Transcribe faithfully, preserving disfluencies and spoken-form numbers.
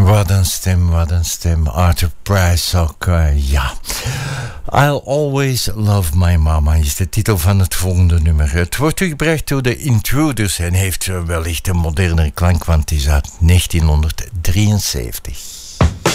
Wat een stem, wat een stem. Arthur Price ook, uh, ja. I'll Always Love My Mama is de titel van het volgende nummer. Het wordt u gebracht door de Intruders en heeft wellicht een modernere klank, want het is uit negentien drieënzeventig.